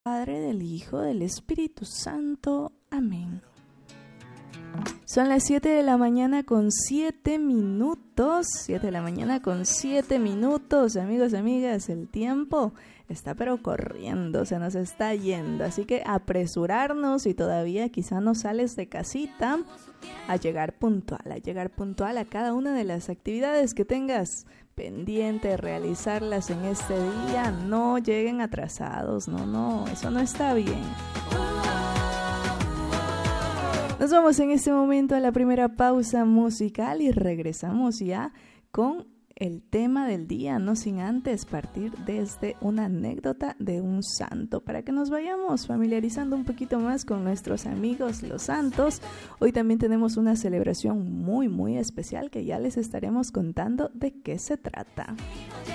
Padre, del Hijo, del Espíritu Santo. Amén. Son las 7 de la mañana con 7 minutos. 7 de la mañana con 7 minutos. Amigos, amigas, el tiempo está pero corriendo, se nos está yendo. Así que apresurarnos, y todavía quizá no sales de casita, a llegar puntual a cada una de las actividades que tengas pendiente de realizarlas en este día. No lleguen atrasados, no, eso no está bien. Nos vamos en este momento a la primera pausa musical y regresamos ya con el tema del día, no sin antes partir desde una anécdota de un santo, para que nos vayamos familiarizando un poquito más con nuestros amigos los santos. Hoy también tenemos una celebración muy, muy especial que ya les estaremos contando de qué se trata.